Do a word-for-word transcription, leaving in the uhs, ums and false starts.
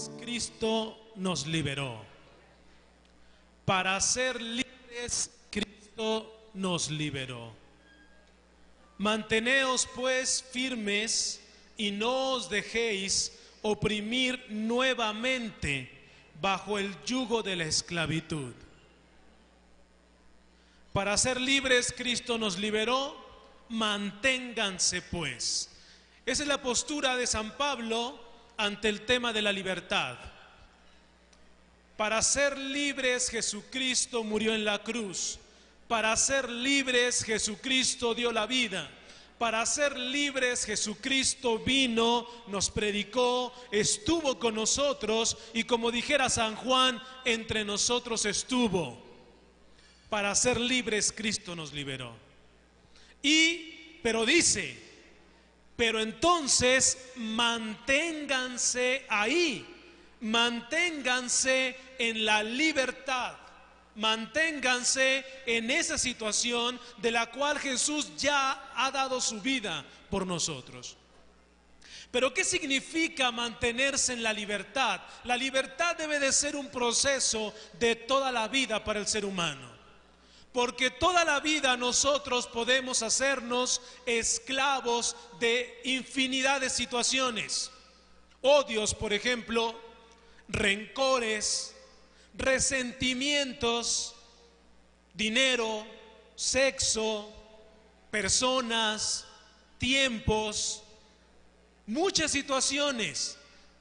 libres, Cristo nos liberó. Para ser libres, Cristo nos liberó. Manteneos pues firmes y no os dejéis oprimir nuevamente bajo el yugo de la esclavitud. Para ser libres, Cristo nos liberó, manténganse pues. Esa es la postura de San Pablo ante el tema de la libertad. Para ser libres, Jesucristo murió en la cruz. Para ser libres, Jesucristo dio la vida. Para ser libres, Jesucristo vino, nos predicó, estuvo con nosotros y, como dijera San Juan, entre nosotros estuvo. Para ser libres, Cristo nos liberó. Y, pero dice, pero entonces manténganse ahí, manténganse en la libertad, manténganse en esa situación de la cual Jesús ya ha dado su vida por nosotros. Pero ¿qué significa mantenerse en la libertad? La libertad debe de ser un proceso de toda la vida para el ser humano. Porque toda la vida nosotros podemos hacernos esclavos de infinidad de situaciones. Odios, por ejemplo, rencores, resentimientos, dinero, sexo, personas, tiempos, muchas situaciones